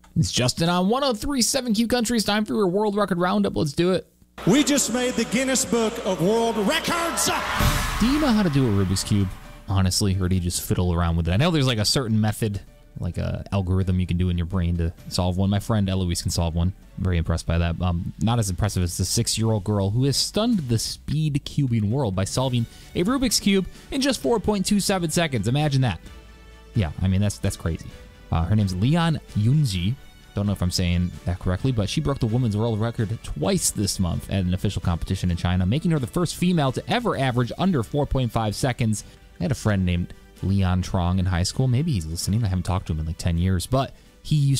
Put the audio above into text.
It's Justin on 103.7 Countries. Time for your world record roundup. Let's do it. We just made the Guinness Book of World Records. Do you know how to do a Rubik's Cube, honestly, or do you just fiddle around with it? I know there's like a certain method, like a algorithm you can do in your brain to solve one. My friend Eloise can solve one. I'm very impressed by that. Not as impressive as the 6-year-old girl who has stunned the speed cubing world by solving a Rubik's Cube in just 4.27 seconds. Imagine that. Yeah, I mean, that's crazy. Her name's Leon Yunji. Don't know if I'm saying that correctly, but she broke the women's world record twice this month at an official competition in China, making her the first female to ever average under 4.5 seconds. I had a friend named Leon Trong in high school. Maybe he's listening. I haven't talked to him in like 10 years, but he used